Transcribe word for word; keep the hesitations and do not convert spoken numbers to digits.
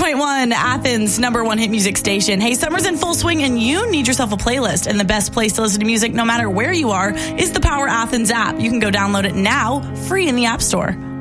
point one, Athens' number one hit music station. Hey, summer's in full swing and you need yourself a playlist. And the best place to listen to music, no matter where you are, is the Power Athens app. You can go download it now, free in the App Store.